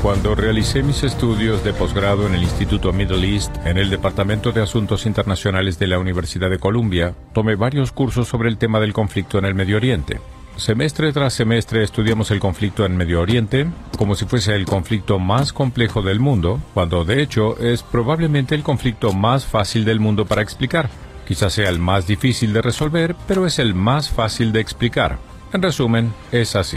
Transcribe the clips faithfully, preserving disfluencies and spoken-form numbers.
Cuando realicé mis estudios de posgrado en el Instituto Middle East, en el Departamento de Asuntos Internacionales de la Universidad de Columbia, tomé varios cursos sobre el tema del conflicto en el Medio Oriente. Semestre tras semestre estudiamos el conflicto en Medio Oriente como si fuese el conflicto más complejo del mundo, cuando de hecho es probablemente el conflicto más fácil del mundo para explicar. Quizás sea el más difícil de resolver, pero es el más fácil de explicar. En resumen, es así.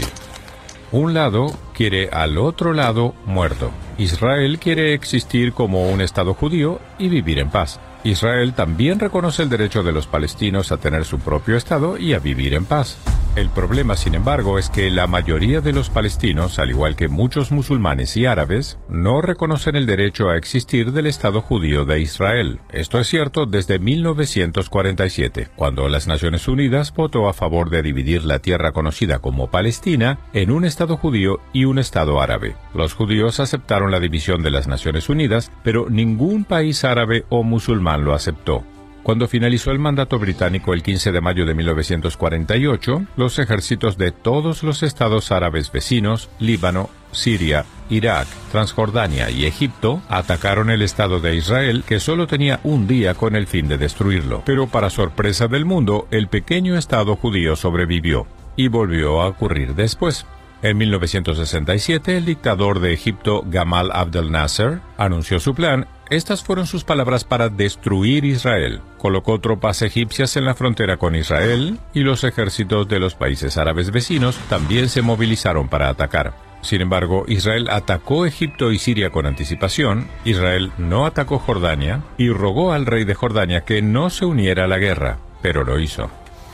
Un lado quiere al otro lado muerto. Israel quiere existir como un Estado judío y vivir en paz. Israel también reconoce el derecho de los palestinos a tener su propio Estado y a vivir en paz. El problema, sin embargo, es que la mayoría de los palestinos, al igual que muchos musulmanes y árabes, no reconocen el derecho a existir del Estado judío de Israel. Esto es cierto desde mil novecientos cuarenta y siete, cuando las Naciones Unidas votó a favor de dividir la tierra conocida como Palestina en un Estado judío y un Estado árabe. Los judíos aceptaron la división de las Naciones Unidas, pero ningún país árabe o musulmán lo aceptó. Cuando finalizó el mandato británico el quince de mayo de mil novecientos cuarenta y ocho, los ejércitos de todos los estados árabes vecinos, Líbano, Siria, Irak, Transjordania y Egipto, atacaron el Estado de Israel, que solo tenía un día con el fin de destruirlo. Pero para sorpresa del mundo, el pequeño Estado judío sobrevivió, y volvió a ocurrir después. En mil novecientos sesenta y siete, el dictador de Egipto, Gamal Abdel Nasser, anunció su plan. Estas fueron sus palabras para destruir Israel. Colocó tropas egipcias en la frontera con Israel y los ejércitos de los países árabes vecinos también se movilizaron para atacar. Sin embargo, Israel atacó Egipto y Siria con anticipación, Israel no atacó Jordania y rogó al rey de Jordania que no se uniera a la guerra, pero lo hizo.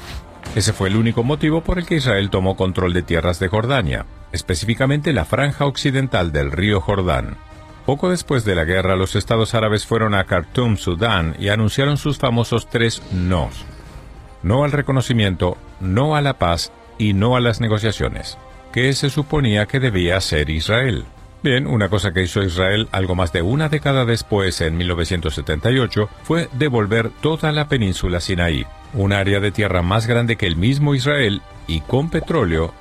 Ese fue el único motivo por el que Israel tomó control de tierras de Jordania, específicamente la franja occidental del río Jordán. Poco después de la guerra, los estados árabes fueron a Khartoum, Sudán, y anunciaron sus famosos tres nos. No al reconocimiento, no a la paz y no a las negociaciones. ¿Qué se suponía que debía hacer Israel? Bien, una cosa que hizo Israel algo más de una década después, en mil novecientos setenta y ocho, fue devolver toda la península Sinaí, un área de tierra más grande que el mismo Israel y con petróleo,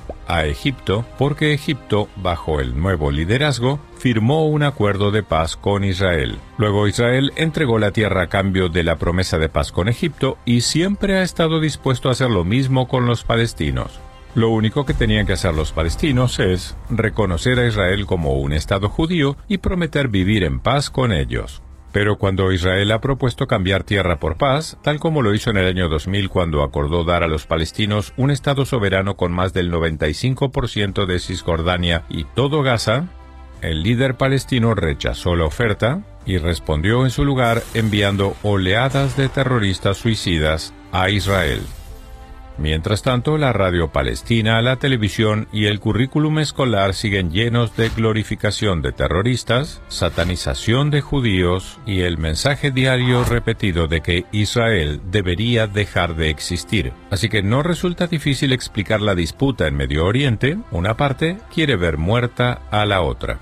a Egipto, porque Egipto, bajo el nuevo liderazgo, firmó un acuerdo de paz con Israel. Luego Israel entregó la tierra a cambio de la promesa de paz con Egipto y siempre ha estado dispuesto a hacer lo mismo con los palestinos. Lo único que tenían que hacer los palestinos es reconocer a Israel como un Estado judío y prometer vivir en paz con ellos. Pero cuando Israel ha propuesto cambiar tierra por paz, tal como lo hizo en el año dos mil cuando acordó dar a los palestinos un Estado soberano con más del noventa y cinco por ciento de Cisjordania y todo Gaza, el líder palestino rechazó la oferta y respondió en su lugar enviando oleadas de terroristas suicidas a Israel. Mientras tanto, la radio palestina, la televisión y el currículum escolar siguen llenos de glorificación de terroristas, satanización de judíos y el mensaje diario repetido de que Israel debería dejar de existir. Así que no resulta difícil explicar la disputa en Medio Oriente. Una parte quiere ver muerta a la otra.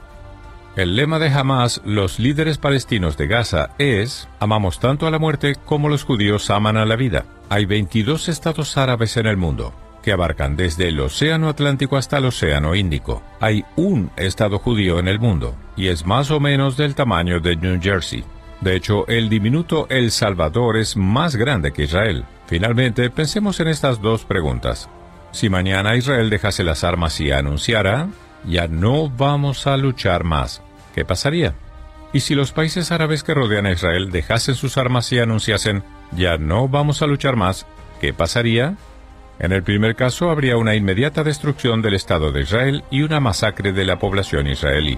El lema de Hamas, los líderes palestinos de Gaza, es: amamos tanto a la muerte como los judíos aman a la vida. Hay veintidós estados árabes en el mundo, que abarcan desde el Océano Atlántico hasta el Océano Índico. Hay un estado judío en el mundo, y es más o menos del tamaño de New Jersey. De hecho, el diminuto El Salvador es más grande que Israel. Finalmente, pensemos en estas dos preguntas. Si mañana Israel dejase las armas y anunciara: ya no vamos a luchar más, ¿qué pasaría? Y si los países árabes que rodean a Israel dejasen sus armas y anunciasen: ya no vamos a luchar más, ¿qué pasaría? En el primer caso habría una inmediata destrucción del Estado de Israel y una masacre de la población israelí.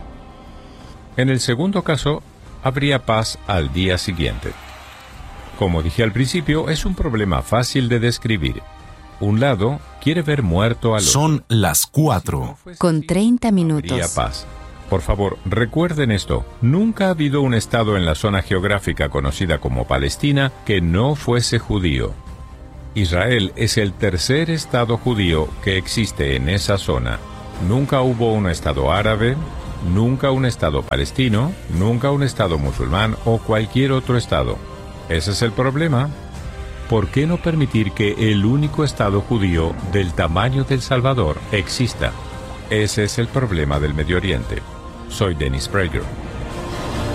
En el segundo caso, habría paz al día siguiente. Como dije al principio, es un problema fácil de describir. Un lado quiere ver muerto al otro. Son las cuatro. Con treinta minutos. Habría paz. Por favor, recuerden esto. Nunca ha habido un estado en la zona geográfica conocida como Palestina que no fuese judío. Israel es el tercer estado judío que existe en esa zona. Nunca hubo un estado árabe, nunca un estado palestino, nunca un estado musulmán o cualquier otro estado. Ese es el problema. ¿Por qué no permitir que el único estado judío del tamaño de El Salvador exista? Ese es el problema del Medio Oriente. Soy Dennis Prager.